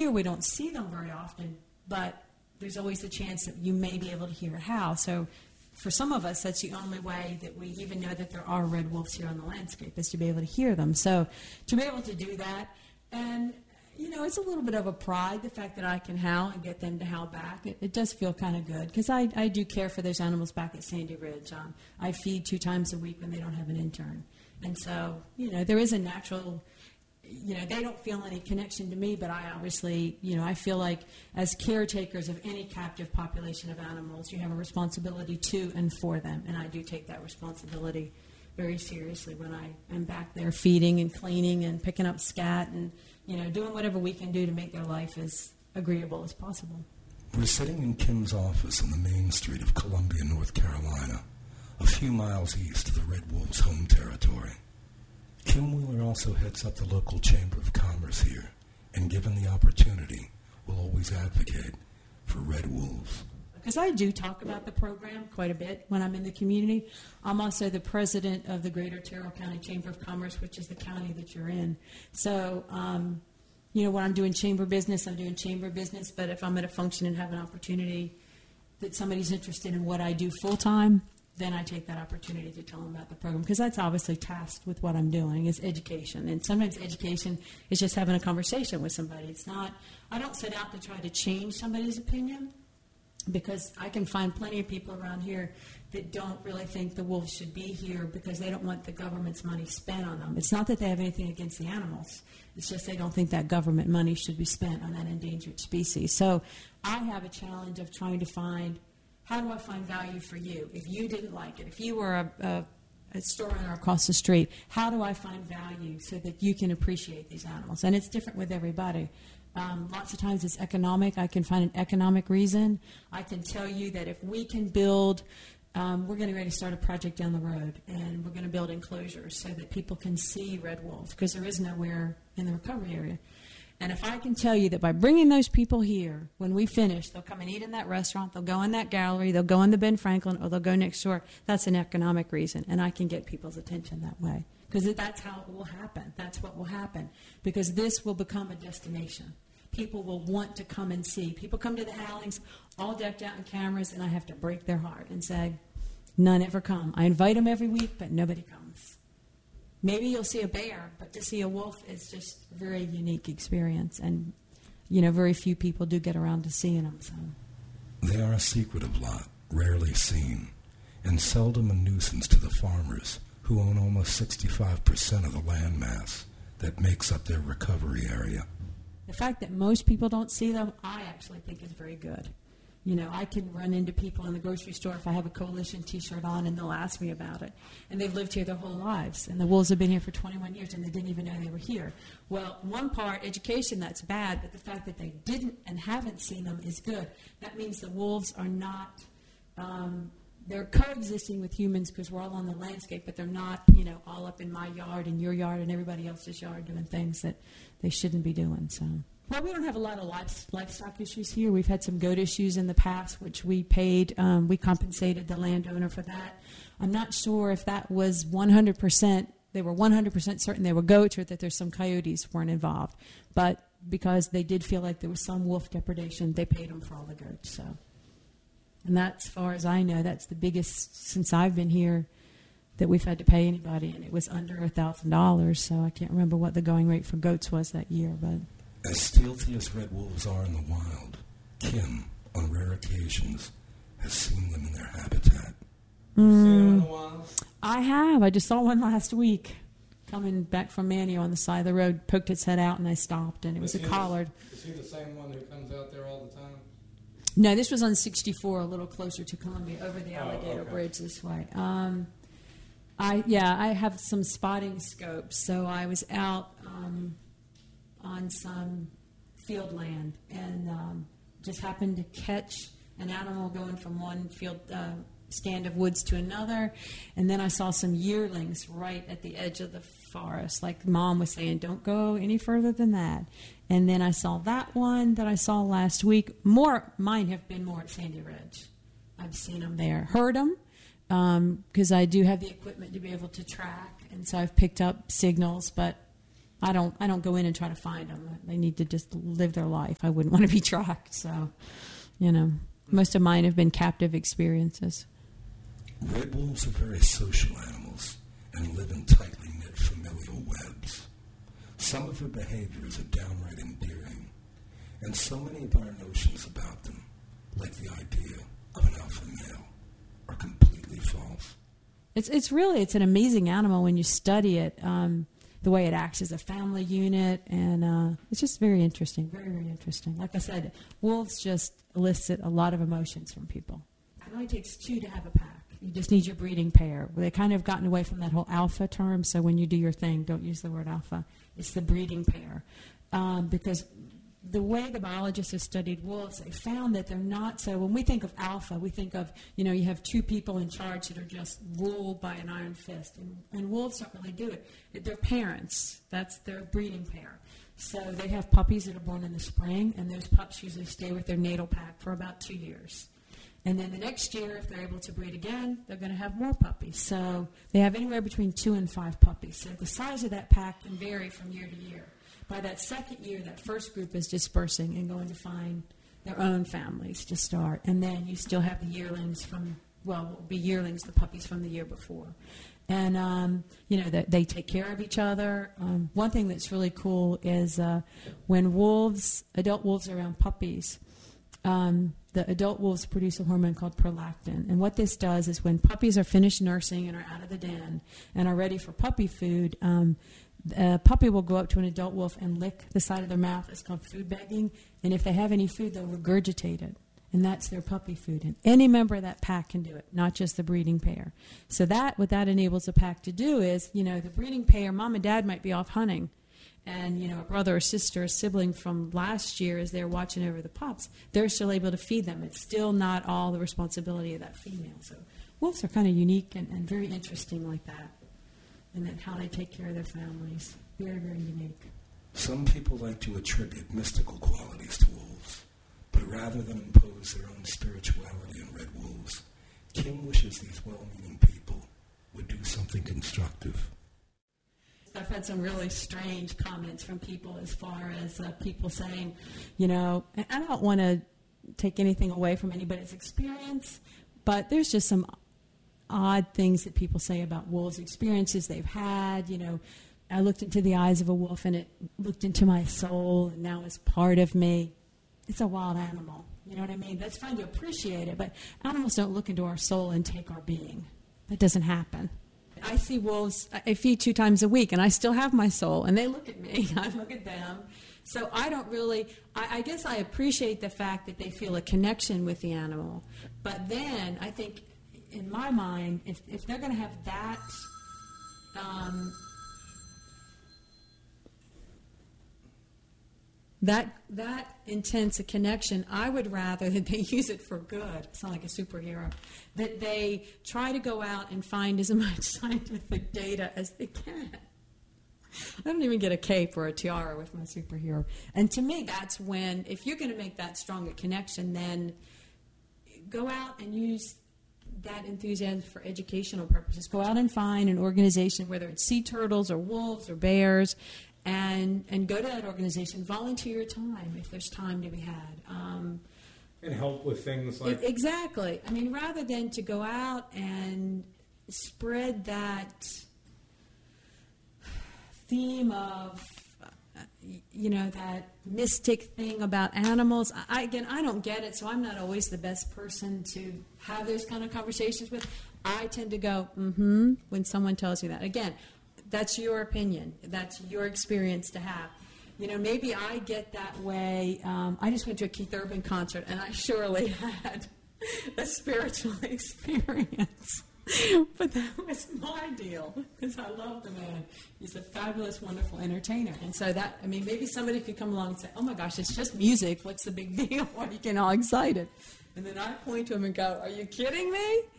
here, we don't see them very often, but there's always the chance that you may be able to hear a howl. So for some of us, that's the only way that we even know that there are red wolves here on the landscape, is to be able to hear them. So to be able to do that, and, it's a little bit of a pride, the fact that I can howl and get them to howl back. It does feel kind of good, because I do care for those animals back at Sandy Ridge. I feed 2 times a week when they don't have an intern. And so, there is a natural... they don't feel any connection to me, but I obviously, I feel like as caretakers of any captive population of animals, you have a responsibility to and for them, and I do take that responsibility very seriously when I am back there feeding and cleaning and picking up scat and, doing whatever we can do to make their life as agreeable as possible. We're sitting in Kim's office on the main street of Columbia, North Carolina, a few miles east of the Red Wolves' home territory. Kim Wheeler also heads up the local Chamber of Commerce here, and given the opportunity, will always advocate for red wolves. Because I do talk about the program quite a bit when I'm in the community. I'm also the president of the Greater Terrell County Chamber of Commerce, which is the county that you're in. So, when I'm doing chamber business, I'm doing chamber business. But if I'm at a function and have an opportunity that somebody's interested in what I do full-time, then I take that opportunity to tell them about the program, because that's obviously tasked with what I'm doing is education. And sometimes education is just having a conversation with somebody. It's not, I don't set out to try to change somebody's opinion, because I can find plenty of people around here that don't really think the wolves should be here because they don't want the government's money spent on them. It's not that they have anything against the animals. It's just they don't think that government money should be spent on that endangered species. So I have a challenge of trying to find, how do I find value for you? If you didn't like it, if you were a store owner across the street, how do I find value so that you can appreciate these animals? And it's different with everybody. Lots of times it's economic. I can find an economic reason. I can tell you that if we can build, we're getting ready to start a project down the road, and we're going to build enclosures so that people can see red wolves, because there is nowhere in the recovery area. And if I can tell you that by bringing those people here, when we finish, they'll come and eat in that restaurant, they'll go in that gallery, they'll go in the Ben Franklin, or they'll go next door, that's an economic reason, and I can get people's attention that way. Because that's how it will happen. That's what will happen. Because this will become a destination. People will want to come and see. People come to the Howlings all decked out in cameras, and I have to break their heart and say, none ever come. I invite them every week, but nobody comes. Maybe you'll see a bear, but to see a wolf is just a very unique experience. And, very few people do get around to seeing them. So. They are a secretive lot, rarely seen, and seldom a nuisance to the farmers who own almost 65% of the land mass that makes up their recovery area. The fact that most people don't see them, I actually think is very good. I can run into people in the grocery store if I have a coalition T-shirt on, and they'll ask me about it. And they've lived here their whole lives, and the wolves have been here for 21 years, and they didn't even know they were here. Well, one part, education, that's bad, but the fact that they didn't and haven't seen them is good. That means the wolves are not... they're coexisting with humans because we're all on the landscape, but they're not, all up in my yard and your yard and everybody else's yard doing things that they shouldn't be doing. So, well, we don't have a lot of livestock issues here. We've had some goat issues in the past, which we paid. We compensated the landowner for that. I'm not sure if that was 100%. They were 100% certain they were goats, or that there's some coyotes weren't involved. But because they did feel like there was some wolf depredation, they paid them for all the goats. So. And that's, as far as I know, that's the biggest since I've been here that we've had to pay anybody, and it was under $1,000. So I can't remember what the going rate for goats was that year. But as stealthy as red wolves are in the wild, Kim, on rare occasions, has seen them in their habitat. Seen them in the wild? I have. I just saw one last week coming back from Manio on the side of the road, poked its head out, and I stopped, and it was a collard. Is he the same one who comes out there all the time? No, this was on 64, a little closer to Columbia, over the Alligator Bridge this way. I have some spotting scopes, so I was out on some field land and just happened to catch an animal going from one field stand of woods to another, and then I saw some yearlings right at the edge of the forest. Like Mom was saying, don't go any further than that. And then I saw that one that I saw last week. Mine have been more at Sandy Ridge. I've seen them there. Heard them because I do have the equipment to be able to track, and so I've picked up signals, but I don't go in and try to find them. They need to just live their life. I wouldn't want to be tracked. So, most of mine have been captive experiences. Red wolves are very social animals and live in tightly knit familial webs. Some of their behaviors are downright endearing, and so many of our notions about them, like the idea of an alpha male, are completely false. It's an amazing animal when you study it, the way it acts as a family unit, and it's just very interesting, very, very interesting. Like I said, wolves just elicit a lot of emotions from people. It only takes two to have a pack. You just need your breeding pair. They kind of gotten away from that whole alpha term, so when you do your thing, don't use the word alpha. It's the breeding pair. Because the way the biologists have studied wolves, they found that they're not so. When we think of alpha, we think of, you have two people in charge that are just ruled by an iron fist. And wolves don't really do it. They're parents. That's their breeding pair. So they have puppies that are born in the spring, and those pups usually stay with their natal pack for about 2 years. And then the next year, if they're able to breed again, they're going to have more puppies. So they have anywhere between 2 and 5 puppies. So the size of that pack can vary from year to year. By that second year, that first group is dispersing and going to find their own families to start. And then you still have the yearlings the puppies from the year before. And, they take care of each other. One thing that's really cool is when adult wolves are around puppies, the adult wolves produce a hormone called prolactin. And what this does is when puppies are finished nursing and are out of the den and are ready for puppy food, a puppy will go up to an adult wolf and lick the side of their mouth. It's called food begging. And if they have any food, they'll regurgitate it. And that's their puppy food. And any member of that pack can do it, not just the breeding pair. So what that enables a pack to do is, the breeding pair, mom and dad might be off hunting. And, a brother or sister, a sibling from last year, as they're watching over the pups, they're still able to feed them. It's still not all the responsibility of that female. So wolves are kind of unique and very interesting like that. And then how they take care of their families. Very, very unique. Some people like to attribute mystical qualities to wolves, but rather than impose their own spirituality on red wolves, Kim wishes these well-meaning people would do something constructive. I've had some really strange comments from people as far as people saying, and I don't want to take anything away from anybody's experience, but there's just some odd things that people say about wolves, experiences they've had. I looked into the eyes of a wolf and it looked into my soul and now it's part of me. It's a wild animal. You know what I mean? That's fine to appreciate it, but animals don't look into our soul and take our being. That doesn't happen. I see wolves, I feed 2 times a week and I still have my soul and they look at me, I look at them. So I don't really, I guess I appreciate the fact that they feel a connection with the animal. But then I think in my mind, if they're going to have that intense a connection, I would rather that they use it for good. It's not like a superhero. That they try to go out and find as much scientific data as they can. I don't even get a cape or a tiara with my superhero. And to me, that's when, if you're going to make that strong a connection, then go out and use that enthusiasm for educational purposes. Go out and find an organization, whether it's sea turtles or wolves or bears, and go to that organization. Volunteer your time if there's time to be had. And help with things like... Exactly. I mean, rather than to go out and spread that theme of, that mystic thing about animals. I don't get it, so I'm not always the best person to have those kind of conversations with. I tend to go, when someone tells me that. Again, that's your opinion. That's your experience to have. Maybe I get that way. I just went to a Keith Urban concert, and I surely had a spiritual experience. But that was my deal, because I love the man. He's a fabulous, wonderful entertainer. And so maybe somebody could come along and say, oh my gosh, it's just music. What's the big deal? Why are you getting all excited? And then I point to him and go, are you kidding me?